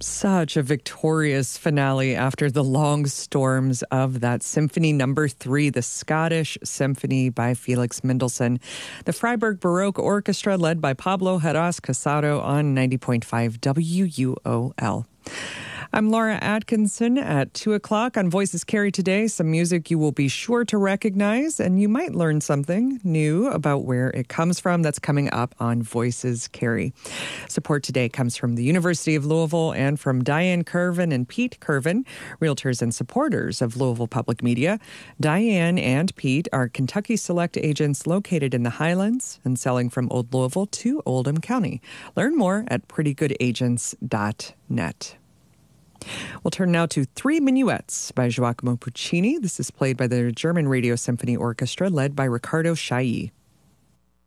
Such a victorious finale after the long storms of that Symphony Number 3, the Scottish Symphony by Felix Mendelssohn. The Freiburg Baroque Orchestra led by Pablo Heras Casado on 90.5 WUOL. I'm Laura Atkinson at 2 o'clock on Voices Carry today. Some music you will be sure to recognize, and you might learn something new about where it comes from. That's coming up on Voices Carry. Support today comes from the University of Louisville and from Diane Curvin and Pete Curvin, realtors and supporters of Louisville Public Media. Diane and Pete are Kentucky Select agents located in the Highlands and selling from Old Louisville to Oldham County. Learn more at prettygoodagents.net. We'll turn now to Three Minuets by Giacomo Puccini. This is played by the German Radio Symphony Orchestra led by Riccardo Chailly.